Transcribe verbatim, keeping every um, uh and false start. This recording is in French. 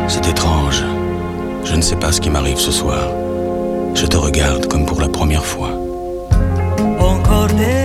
C'est étrange. Je ne sais pas ce qui m'arrive ce soir. Je te regarde comme pour la première fois. Encore des